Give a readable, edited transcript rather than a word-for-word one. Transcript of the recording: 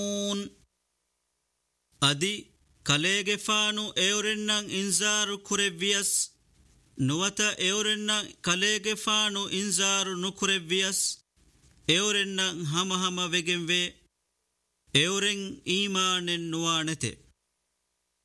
ಅದಿ ಕಲೆಗೆಫಾನು ಎವರೆನ್ನಂ ಇನ್ಜಾರು ಕುರೆವ್ವಿಯಸ್ ನುವತ ಎವರೆನ್ನಂ ಕಲೆಗೆಫಾನು ಇನ್ಜಾರು ನುಕುರೆವ್ವಿಯಸ್ ಎವರೆನ್ನಂ ಹಮ ವೆಗೆಂವೆ ಎವರೆನ್ ಈಮಾನೆನ್ ನುವಾಣೆತೆ